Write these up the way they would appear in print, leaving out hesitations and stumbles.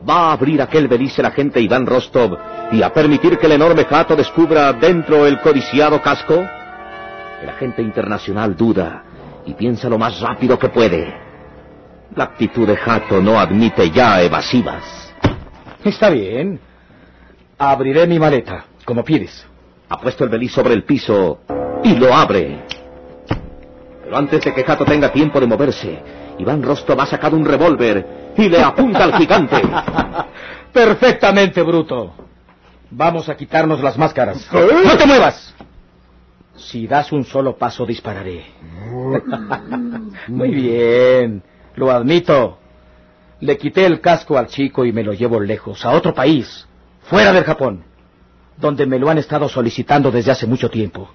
va a abrir aquel beliz el agente Iván Rostov y a permitir que el enorme Hato descubra dentro el codiciado casco? El agente internacional duda y piensa lo más rápido que puede. La actitud de Hato no admite ya evasivas. Está bien. Abriré mi maleta, como pides. Ha puesto el beliz sobre el piso y lo abre. Pero antes de que Hato tenga tiempo de moverse, Iván Rostov ha sacado un revólver y le apunta al gigante. Perfectamente, bruto. Vamos a quitarnos las máscaras. ¡No te muevas! Si das un solo paso, dispararé. Muy bien, lo admito. Le quité el casco al chico y me lo llevo lejos, a otro país, fuera del Japón, donde me lo han estado solicitando desde hace mucho tiempo.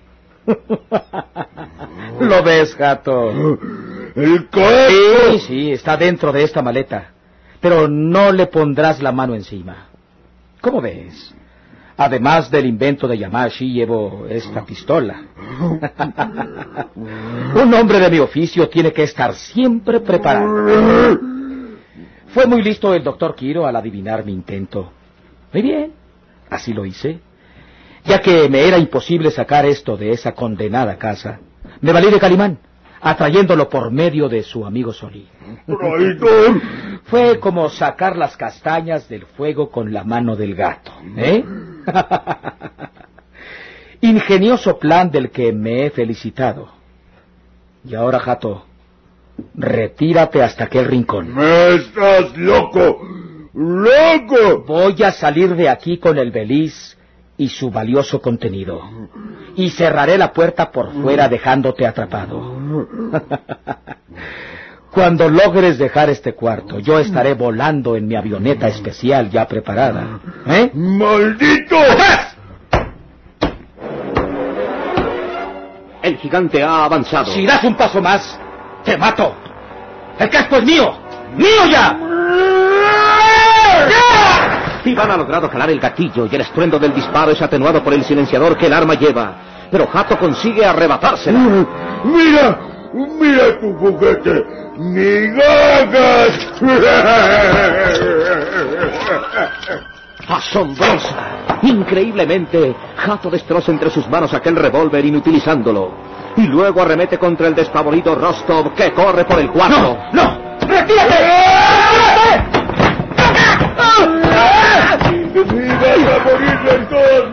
¿Lo ves, Hato? ¡El casco! Sí, está dentro de esta maleta, pero no le pondrás la mano encima. ¿Cómo ves? Además del invento de Yamashi, llevo esta pistola. Un hombre de mi oficio tiene que estar siempre preparado. Fue muy listo el doctor Kiro al adivinar mi intento. Muy bien, así lo hice. Ya que me era imposible sacar esto de esa condenada casa, me valí de Calimán, atrayéndolo por medio de su amigo Solí. ¡Traidor! Fue como sacar las castañas del fuego con la mano del gato, ¿eh? Ingenioso plan del que me he felicitado. Y ahora, Hato, retírate hasta aquel rincón. ¡Me estás loco! ¡Loco! Voy a salir de aquí con el beliz y su valioso contenido. Y cerraré la puerta por fuera dejándote atrapado. Cuando logres dejar este cuarto, yo estaré volando en mi avioneta especial ya preparada. ¿Eh? ¡Maldito! ¡Atrás! El gigante ha avanzado. Si das un paso más, te mato. El casco es mío. ¡Mío ya! Iván ha logrado jalar el gatillo y el estruendo del disparo es atenuado por el silenciador que el arma lleva. Pero Hato consigue arrebatársela. ¡Mira! ¡Mira tu juguete! ¡Migajas! ¡Asombrosa! Increíblemente, Hato destroza entre sus manos aquel revólver inutilizándolo. Y luego arremete contra el despavorido Rostov que corre por el cuarto. ¡No! ¡No! ¡Retírate! ¡Y vas a morir de todos